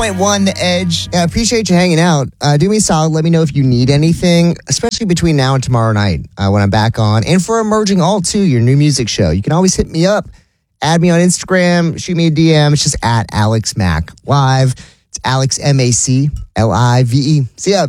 101.1 The Edge. I appreciate you hanging out. Do me a solid. Let me know if you need anything, especially between now and tomorrow night when I'm back on. And for Emerging All 2, your new music show. You can always hit me up. Add me on Instagram. Shoot me a DM. It's just at Alex Mac Live. It's Alex, MACLIVE. See ya.